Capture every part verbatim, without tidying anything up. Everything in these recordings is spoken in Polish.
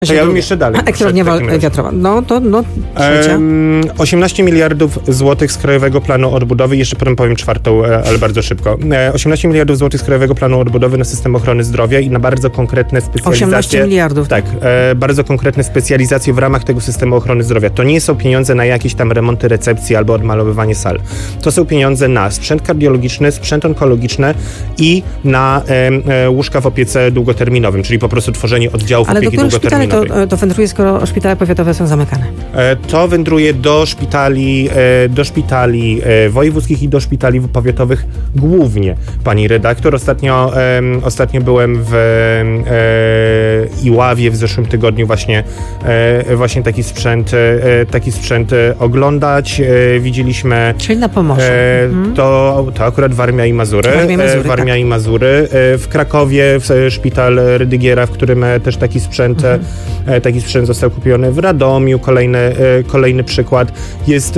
To ja bym jeszcze dalej. Elektrownia wiatrowa. No to no, trzecia. Um, osiemnaście miliardów złotych z Krajowego Planu Odbudowy. Jeszcze potem powiem czwartą, ale bardzo szybko. osiemnaście miliardów złotych z Krajowego Planu Odbudowy na system ochrony zdrowia i na bardzo konkretne specjalizacje. osiemnaście miliardów. Tak, e, bardzo konkretne specjalizacje w ramach tego systemu ochrony zdrowia. To nie są pieniądze na jakieś tam remonty recepcji albo odmalowywanie sal. To są pieniądze na sprzęt kardiologiczny, sprzęt onkologiczny i na e, e, łóżka w opiece długoterminowym, czyli po prostu tworzenie oddziałów ale opieki do długoterminowej. To, to wędruje, skoro szpitale powiatowe są zamykane? To wędruje do szpitali, do szpitali wojewódzkich i do szpitali powiatowych głównie, pani redaktor. Ostatnio, ostatnio byłem w Iławie w zeszłym tygodniu właśnie, właśnie taki sprzęt, taki sprzęt oglądać. Widzieliśmy... Czyli na Pomorzu. Mhm. To, to akurat Warmia i Mazury. Warmia i Mazury, Warmia tak. i Mazury. W Krakowie, w szpital Rydygiera, w którym też taki sprzęt mhm. Taki sprzęt został kupiony. W Radomiu kolejny, kolejny przykład. Jest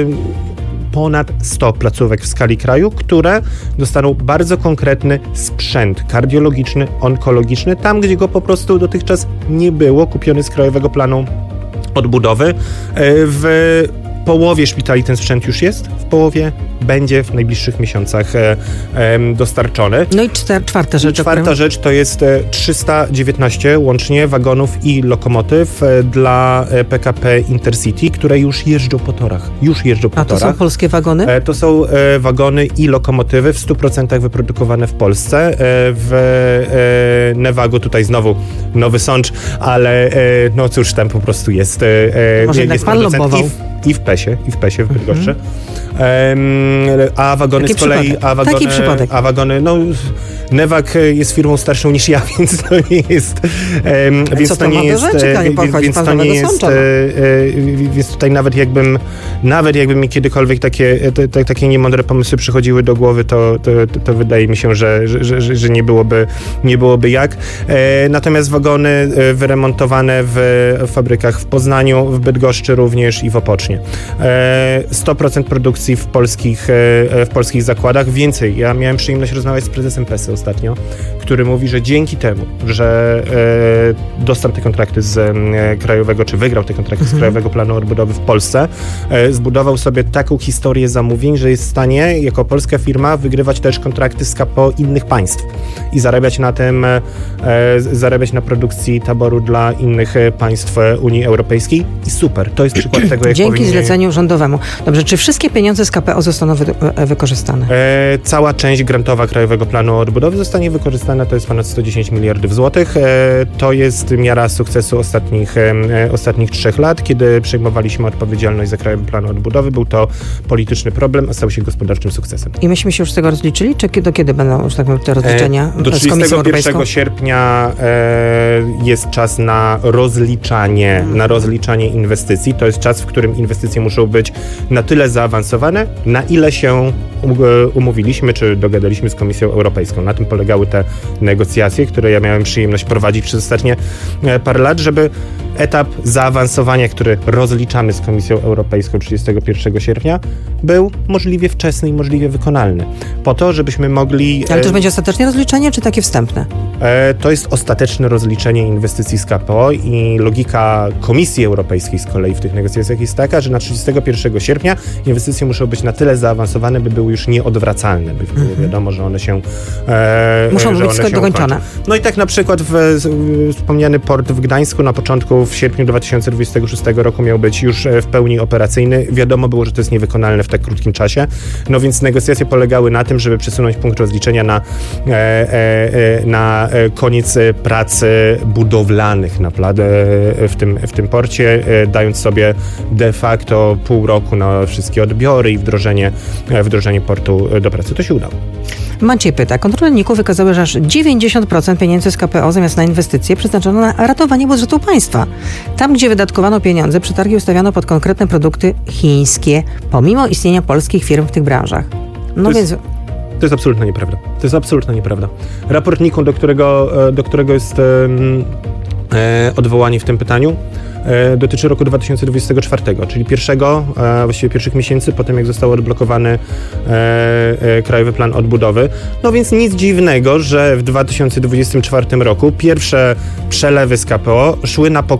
ponad sto placówek w skali kraju, które dostaną bardzo konkretny sprzęt kardiologiczny, onkologiczny, tam gdzie go po prostu dotychczas nie było, kupiony z Krajowego Planu Odbudowy. W połowie szpitali ten sprzęt już jest, w połowie będzie w najbliższych miesiącach e, e, dostarczony. No i czter, czwarta rzecz. I czwarta rzecz to jest trzysta dziewiętnaście łącznie wagonów i lokomotyw e, dla P K P Intercity, które już jeżdżą po torach. Już jeżdżą po A to torach. są polskie wagony? E, to są e, wagony i lokomotywy w stu procentach wyprodukowane w Polsce. E, w e, Nevagu tutaj znowu Nowy Sącz, ale e, no cóż, tam po prostu jest. E, Może jest jednak pan lobował. I w, i w Pesie, i w Pesie w Bydgoszczy. Um, a wagony Taki z kolei, przypadek. a wagony, Taki przypadek. a wagony, no Newag jest firmą starszą niż ja, więc to nie jest, um, więc co to, to nie ma do jest, rzeczy? e, więc, więc to nie jest, e, e, więc tutaj nawet jakbym, nawet jakby mi kiedykolwiek takie, te, te, takie niemądre pomysły przychodziły do głowy, to, to, to, to wydaje mi się, że, że, że, że nie byłoby, nie byłoby jak. E, natomiast wagony wyremontowane w fabrykach w Poznaniu, w Bydgoszczy również i w Opocznie. E, sto procent produkcji w polskich, w polskich zakładach. Więcej, ja miałem przyjemność rozmawiać z prezesem Pesy ostatnio, który mówi, że dzięki temu, że e, dostał te kontrakty z e, krajowego, czy wygrał te kontrakty mhm. z Krajowego Planu Odbudowy w Polsce, e, zbudował sobie taką historię zamówień, że jest w stanie jako polska firma wygrywać też kontrakty z K P O innych państw i zarabiać na tym, e, zarabiać na produkcji taboru dla innych państw Unii Europejskiej i super. To jest przykład tego, jak dzięki powinni... zleceniu rządowemu. Dobrze, czy wszystkie pieniądze z K P O zostaną wy, wykorzystane? E, cała część grantowa Krajowego Planu Odbudowy zostanie wykorzystana, to jest ponad sto dziesięć miliardów złotych. E, to jest miara sukcesu ostatnich, e, ostatnich trzech lat, kiedy przejmowaliśmy odpowiedzialność za Krajowy Plan Odbudowy. Był to polityczny problem, a stał się gospodarczym sukcesem. I myśmy się już z tego rozliczyli, czy do kiedy będą, że tak powiem, te rozliczenia e, do z Komisją Europejską? sierpnia e, jest czas na rozliczanie, hmm. na rozliczanie inwestycji. To jest czas, w którym inwestycje muszą być na tyle zaawansowane, na ile się umówiliśmy, czy dogadaliśmy z Komisją Europejską. Na tym polegały te negocjacje, które ja miałem przyjemność prowadzić przez ostatnie parę lat, żeby etap zaawansowania, który rozliczamy z Komisją Europejską trzydziestego pierwszego sierpnia, był możliwie wczesny i możliwie wykonalny. Po to, żebyśmy mogli... Ale to już będzie ostateczne rozliczenie, czy takie wstępne? To jest ostateczne rozliczenie inwestycji z K P O i logika Komisji Europejskiej z kolei w tych negocjacjach jest taka, że na trzydziestego pierwszego sierpnia inwestycje muszą być na tyle zaawansowane, by były już nieodwracalne, by było mm-hmm. wiadomo, że one się e, muszą że być one się dokończone. Ukończą. No i tak na przykład w, w, wspomniany port w Gdańsku na początku, w sierpniu dwa tysiące dwudziestego szóstego roku miał być już w pełni operacyjny. Wiadomo było, że to jest niewykonalne w tak krótkim czasie. No więc negocjacje polegały na tym, żeby przesunąć punkt rozliczenia na, e, e, na koniec prac budowlanych na pla- w, tym, w tym porcie, dając sobie de facto pół roku na wszystkie odbiory i wdrożenie, wdrożenie portu do pracy. To się udało. Maciej pyta, kontrole N I K-u wykazały, że aż dziewięćdziesiąt procent pieniędzy z K P O zamiast na inwestycje przeznaczono na ratowanie budżetu państwa. Tam, gdzie wydatkowano pieniądze, przetargi ustawiano pod konkretne produkty chińskie, pomimo istnienia polskich firm w tych branżach. No to więc... Jest, to jest absolutnie nieprawda. To jest absolutnie nieprawda. Raport N I K-u, do którego, do którego jest um, e, odwołanie w tym pytaniu, e, dotyczy roku dwa tysiące dwudziestego czwartego, czyli pierwszego, e, właściwie pierwszych miesięcy po tym, jak został odblokowany e, e, Krajowy Plan Odbudowy. No więc nic dziwnego, że w dwa tysiące dwudziestym czwartym roku pierwsze przelewy z K P O szły na pokrycie